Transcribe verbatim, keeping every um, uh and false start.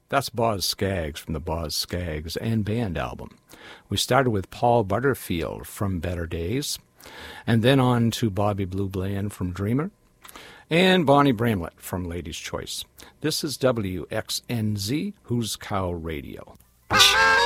That's Boz Scaggs from the Boz Scaggs and Band album. We started with Paul Butterfield from Better Days, and then on to Bobby Blue Bland from Dreamer, and Bonnie Bramlett from Lady's Choice. This is W X N Z, Who's Cow Radio.